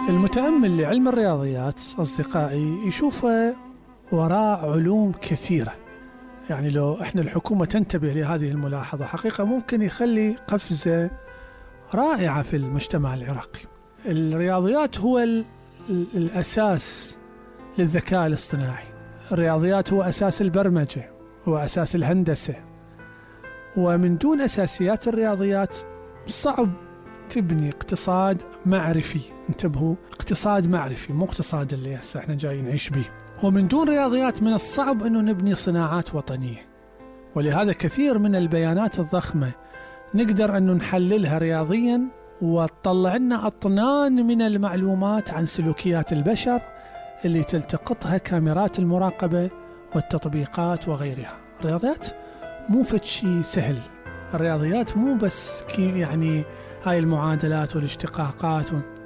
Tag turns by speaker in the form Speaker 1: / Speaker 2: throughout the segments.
Speaker 1: المتأمل لعلم الرياضيات أصدقائي يشوفه وراء علوم كثيرة. يعني لو إحنا الحكومة تنتبه لهذه الملاحظة حقيقة ممكن يخلي قفزة رائعة في المجتمع العراقي. الرياضيات هو الأساس للذكاء الاصطناعي. الرياضيات هو أساس البرمجة، هو أساس الهندسة، ومن دون أساسيات الرياضيات صعب تبني اقتصاد معرفي. انتبهوا، اقتصاد معرفي مو اقتصاد اللي هسه احنا جايين نعيش به. ومن دون رياضيات من الصعب انه نبني صناعات وطنية. ولهذا كثير من البيانات الضخمة نقدر انه نحللها رياضيا وتطلع لنا اطنان من المعلومات عن سلوكيات البشر اللي تلتقطها كاميرات المراقبة والتطبيقات وغيرها. الرياضيات مو فد شيء سهل. الرياضيات مو بس يعني هاي المعادلات والاشتقاقات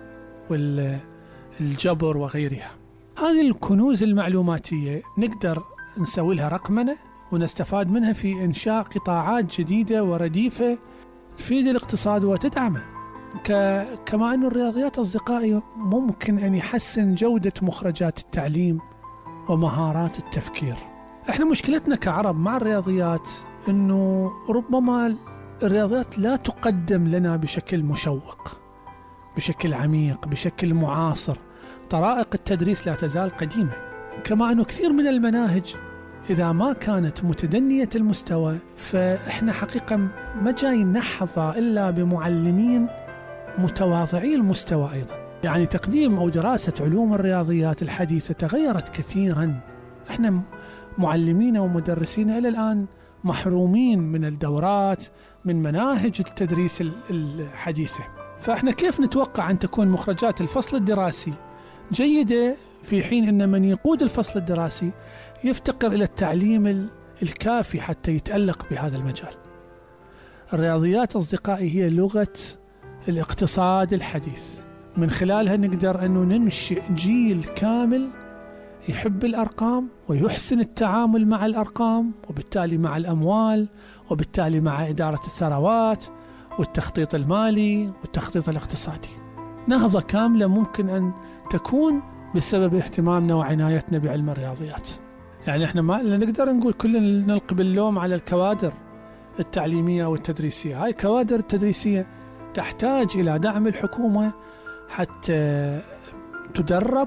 Speaker 1: والجبر وغيرها. هذه الكنوز المعلوماتية نقدر نسوي لها رقمنة ونستفاد منها في إنشاء قطاعات جديدة ورديفة تفيد الاقتصاد وتدعمه. كما أن الرياضيات أصدقائي ممكن أن يحسن جودة مخرجات التعليم ومهارات التفكير. احنا مشكلتنا كعرب مع الرياضيات أنه ربما الرياضيات لا تقدم لنا بشكل مشوق، بشكل عميق، بشكل معاصر. طرائق التدريس لا تزال قديمة. كما أنه كثير من المناهج إذا ما كانت متدنية المستوى فإحنا حقيقة ما جاي نحظى إلا بمعلمين متواضعي المستوى أيضا. يعني تقديم أو دراسة علوم الرياضيات الحديثة تغيرت كثيرا. إحنا معلمين ومدرسين إلى الآن محرومين من الدورات، من مناهج التدريس الحديثة. فإحنا كيف نتوقع أن تكون مخرجات الفصل الدراسي جيدة في حين أن من يقود الفصل الدراسي يفتقر إلى التعليم الكافي حتى يتألق بهذا المجال؟ الرياضيات أصدقائي هي لغة الاقتصاد الحديث. من خلالها نقدر أنه ننشئ جيل كامل يحب الأرقام ويحسن التعامل مع الأرقام، وبالتالي مع الأموال، وبالتالي مع إدارة الثروات والتخطيط المالي والتخطيط الاقتصادي. نهضة كاملة ممكن أن تكون بسبب اهتمامنا وعنايتنا بعلم الرياضيات. يعني احنا ما نقدر نقول كلنا نلقي باللوم على الكوادر التعليمية والتدريسية. هاي الكوادر التدريسية تحتاج إلى دعم الحكومة حتى تدرب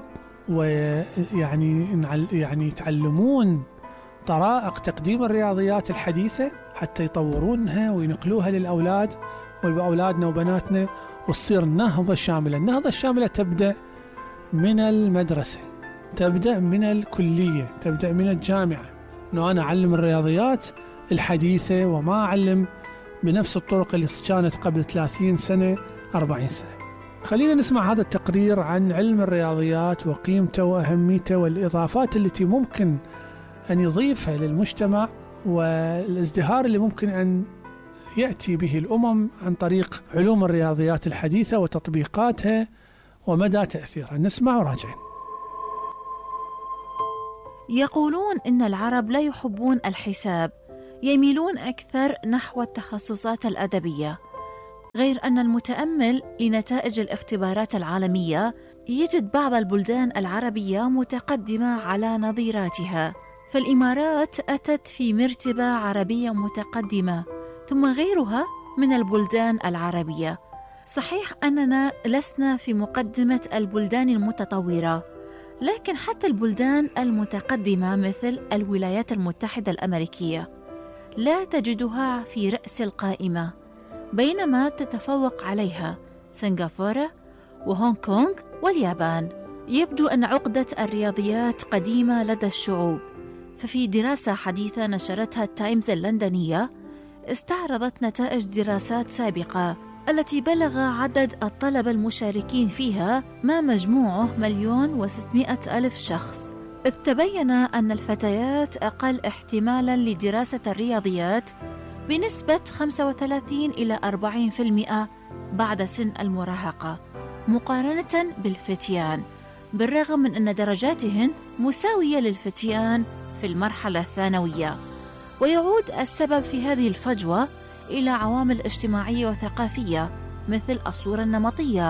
Speaker 1: ويعني يتعلمون طرائق تقديم الرياضيات الحديثة حتى يطورونها وينقلوها للأولاد وأولادنا وبناتنا، وتصير نهضة شاملة. النهضة الشاملة تبدأ من المدرسة، تبدأ من الكلية، تبدأ من الجامعة. أنه أنا أعلم الرياضيات الحديثة وما أعلم بنفس الطرق اللي كانت قبل 30 سنة 40 سنة. خلينا نسمع هذا التقرير عن علم الرياضيات وقيمته وأهميته والإضافات التي ممكن أن يضيفها للمجتمع والازدهار اللي ممكن أن يأتي به الأمم عن طريق علوم الرياضيات الحديثة وتطبيقاتها ومدى تأثيرها. نسمع وراجعين.
Speaker 2: يقولون إن العرب لا يحبون الحساب، يميلون أكثر نحو التخصصات الأدبية. غير أن المتأمل لنتائج الاختبارات العالمية يجد بعض البلدان العربية متقدمة على نظيراتها. فالإمارات أتت في مرتبة عربية متقدمة، ثم غيرها من البلدان العربية. صحيح أننا لسنا في مقدمة البلدان المتطورة، لكن حتى البلدان المتقدمة مثل الولايات المتحدة الأمريكية لا تجدها في رأس القائمة، بينما تتفوق عليها سنغافورة وهونغ كونغ واليابان. يبدو أن عقدة الرياضيات قديمة لدى الشعوب. ففي دراسة حديثة نشرتها التايمز اللندنية استعرضت نتائج دراسات سابقة التي بلغ عدد الطلبة المشاركين فيها ما مجموعه 1,600,000 شخص. إذ تبين أن الفتيات أقل احتمالاً لدراسة الرياضيات بنسبة 35 إلى 40% بعد سن المراهقة مقارنة بالفتيان، بالرغم من أن درجاتهن مساوية للفتيان في المرحلة الثانوية. ويعود السبب في هذه الفجوة إلى عوامل اجتماعية وثقافية مثل الصورة النمطية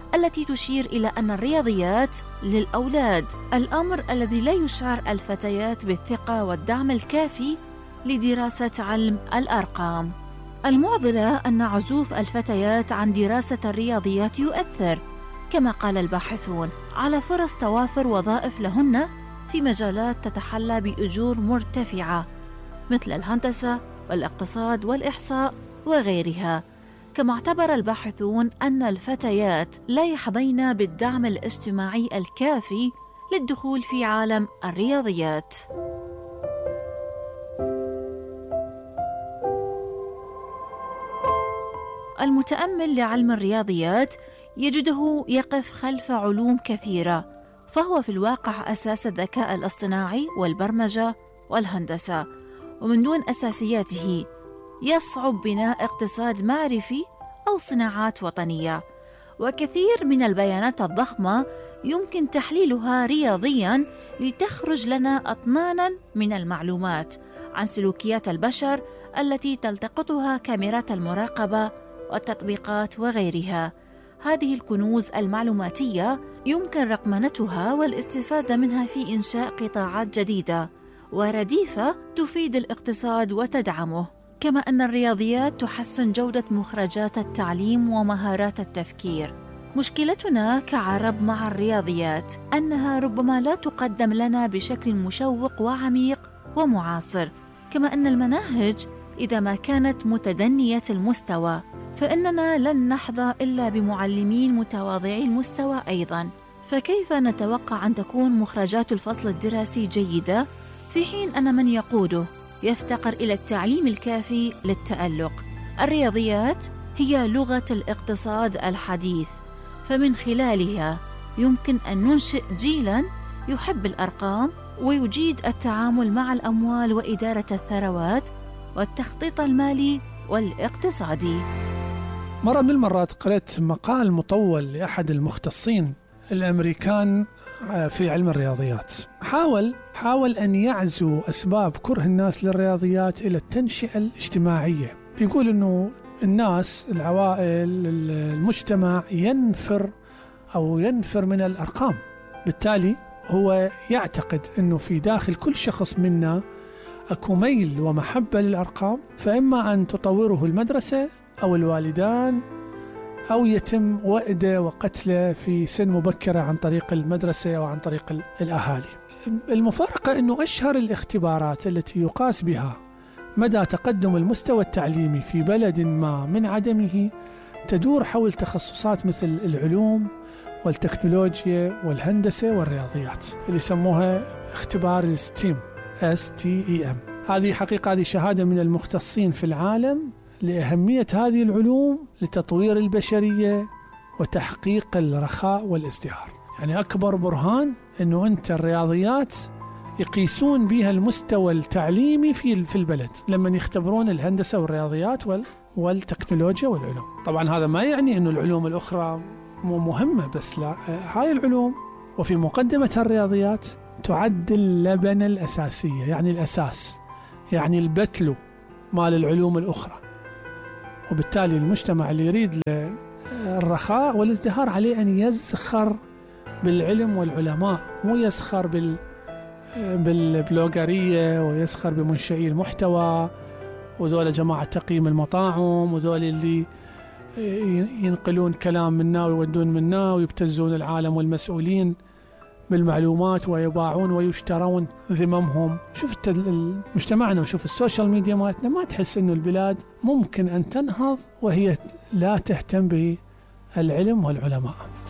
Speaker 2: التي تشير إلى أن الرياضيات للأولاد، الأمر الذي لا يشعر الفتيات بالثقة والدعم الكافي لدراسة علم الأرقام. المعضلة أن عزوف الفتيات عن دراسة الرياضيات يؤثر، كما قال الباحثون، على فرص توافر وظائف لهن في مجالات تتحلى بأجور مرتفعة مثل الهندسة والاقتصاد والإحصاء وغيرها. كما اعتبر الباحثون أن الفتيات لا يحظين بالدعم الاجتماعي الكافي للدخول في عالم الرياضيات. المتأمل لعلم الرياضيات يجده يقف خلف علوم كثيرة، فهو في الواقع أساس الذكاء الاصطناعي والبرمجة والهندسة، ومن دون أساسياته يصعب بناء اقتصاد معرفي أو صناعات وطنية. وكثير من البيانات الضخمة يمكن تحليلها رياضياً لتخرج لنا أطناناً من المعلومات عن سلوكيات البشر التي تلتقطها كاميرات المراقبة والتطبيقات وغيرها. هذه الكنوز المعلوماتية يمكن رقمنتها والاستفادة منها في إنشاء قطاعات جديدة ورديفة تفيد الاقتصاد وتدعمه. كما أن الرياضيات تحسن جودة مخرجات التعليم ومهارات التفكير. مشكلتنا كعرب مع الرياضيات أنها ربما لا تقدم لنا بشكل مشوق وعميق ومعاصر. كما أن المناهج إذا ما كانت متدنية المستوى فإننا لن نحظى إلا بمعلمين متواضعي المستوى أيضاً. فكيف نتوقع أن تكون مخرجات الفصل الدراسي جيدة في حين أن من يقوده يفتقر إلى التعليم الكافي للتألق؟ الرياضيات هي لغة الاقتصاد الحديث، فمن خلالها يمكن أن ننشئ جيلاً يحب الأرقام ويجيد التعامل مع الأموال وإدارة الثروات والتخطيط المالي والاقتصادي.
Speaker 1: مرة من المرات قرأت مقال مطول لأحد المختصين الأمريكان في علم الرياضيات، حاول أن يعزو أسباب كره الناس للرياضيات إلى التنشئة الاجتماعية. يقول أنه الناس، العوائل، المجتمع ينفر من الأرقام، بالتالي هو يعتقد أنه في داخل كل شخص منا أكو ميل ومحبة للأرقام، فإما أن تطوره المدرسة أو الوالدان أو يتم وأده وقتله في سن مبكرة عن طريق المدرسة أو عن طريق الأهالي. المفارقة أنه أشهر الاختبارات التي يقاس بها مدى تقدم المستوى التعليمي في بلد ما من عدمه تدور حول تخصصات مثل العلوم والتكنولوجيا والهندسة والرياضيات، اللي يسموها اختبار الستيم STEM. هذه شهادة من المختصين في العالم لأهمية هذه العلوم لتطوير البشرية وتحقيق الرخاء والازدهار. يعني أكبر برهان أنه أنت الرياضيات يقيسون بها المستوى التعليمي في البلد لما يختبرون الهندسة والرياضيات والتكنولوجيا والعلوم. طبعا هذا ما يعني أنه العلوم الأخرى مو مهمة، بس لا، هاي العلوم وفي مقدمة الرياضيات تعد اللبنة الأساسية، يعني الأساس، يعني البتلو مال العلوم الأخرى. وبالتالي المجتمع اللي يريد الرخاء والازدهار عليه أن يزخر بالعلم والعلماء، مو يسخر بالبلوغرية ويسخر بمنشئي المحتوى وذول جماعة تقييم المطاعم وذول اللي ينقلون كلام منا ويودون منا ويبتزون العالم والمسؤولين بالمعلومات ويباعون ويشترون ذممهم. شوف مجتمعنا وشوف السوشيال ميديا مالتنا، ما تحس إنه البلاد ممكن أن تنهض وهي لا تهتم بالعلم والعلماء.